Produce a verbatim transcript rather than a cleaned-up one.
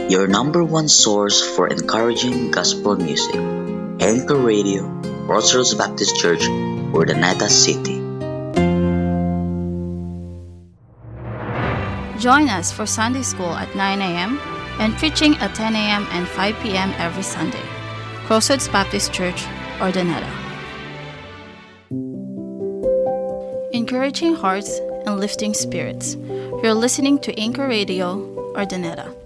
your number one source for encouraging gospel music. Anchor Radio, Crossroads Baptist Church, Urdaneta City. Join us for Sunday School at nine a.m. and preaching at ten a.m. and five p.m. every Sunday. Crossroads Baptist Church, Urdaneta. Encouraging hearts and lifting spirits. You're listening to Anchor Radio, Urdaneta.